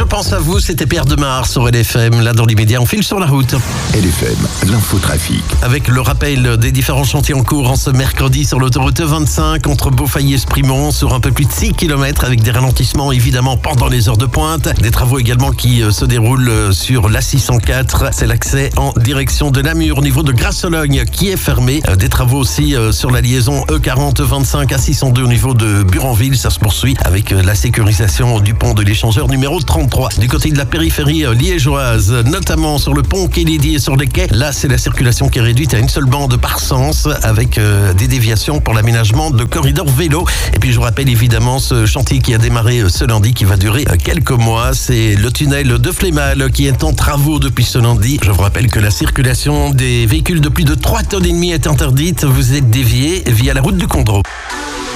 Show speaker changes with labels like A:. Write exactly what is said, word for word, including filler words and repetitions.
A: pense à vous, c'était Pierre Demar sur L F M. Là, dans l'immédiat, on file sur la route.
B: L F M, l'infotrafic.
A: Avec le rappel des différents chantiers en cours en ce mercredi sur l'autoroute vingt-cinq entre Beaufailly et Sprimont sur un peu plus de six kilomètres avec des ralentissements évidemment pendant les heures de pointe. Des travaux également qui se déroulent sur l'A six cent quatre. C'est l'accès en direction de Namur au niveau de Grasse-Sologne qui est fermé. Des travaux aussi sur la liaison E quarante vingt-cinq à six cent deux au niveau de Buranville. Ça se poursuit avec la sécurisation du pont de l'échangeur numéro trente-trois. Du côté de la périphérie liégeoise, notamment sur le pont Kennedy et sur les quais, là c'est la circulation qui est réduite à une seule bande par sens avec euh, des déviations pour l'aménagement de corridors vélo. Et puis je vous rappelle évidemment ce chantier qui a démarré ce lundi qui va durer quelques mois. C'est le tunnel de Flémal qui est en travaux depuis ce lundi. Je vous rappelle que la circulation des véhicules de plus de trois tonnes et demie est interdite. Vous êtes dévié via la route du Condro.